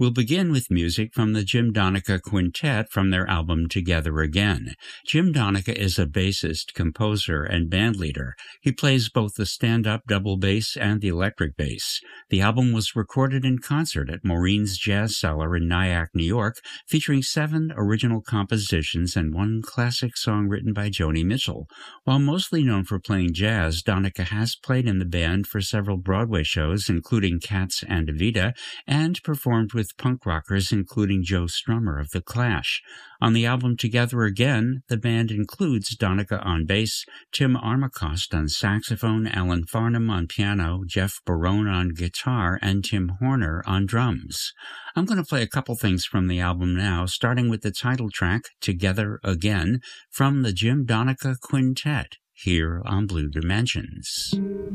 We'll begin with music from the Jim Donica Quintet from their album Together Again. Jim Donica is a bassist, composer, and bandleader. He plays both the stand-up double bass and the electric bass. The album was recorded in concert at Maureen's Jazz Cellar in Nyack, New York, featuring 7 original compositions and 1 classic song written by Joni Mitchell. While mostly known for playing jazz, Donica has played in the band for several Broadway shows, including Cats and Evita, and performed with punk rockers including Joe Strummer of The Clash. On the album Together Again, the band includes Donica on bass, Tim Armacost on saxophone, Alan Farnham on piano, Jeff Barone on guitar, and Tim Horner on drums. I'm going to play a couple things from the album now, starting with the title track, Together Again, from the Jim Donica Quintet, here on Blue Dimensions.